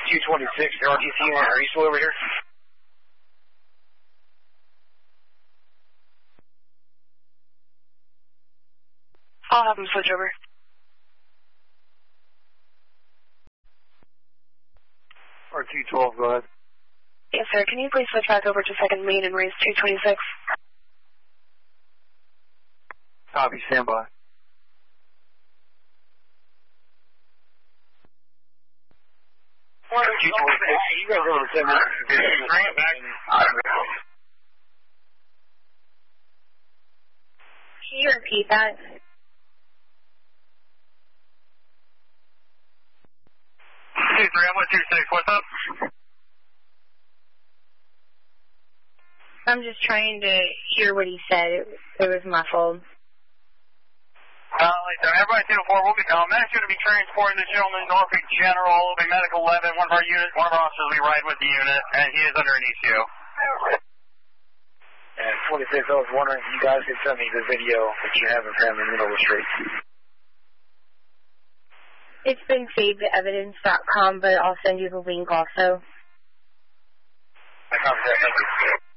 226, your RTC unit, are you still over here? I'll have them switch over. R212, go ahead. Yes, sir. Can you please switch back over to second main and raise 226? Copy, stand by. You guys over 7 minutes. Bring it back. Can you repeat that? Hey, 3, what's up? I'm just trying to hear what he said. It was muffled. Everybody 2-4, we'll be Matt's going to be transporting this gentleman to Norfolk General. It'll be Medical 11. One of our officers will be riding with the unit, and he is under an ECU. And 26, I was wondering if you guys could send me the video that you have of him in the middle of the street. It's been saved to evidence.com, but I'll send you the link also. I copy that, thank you.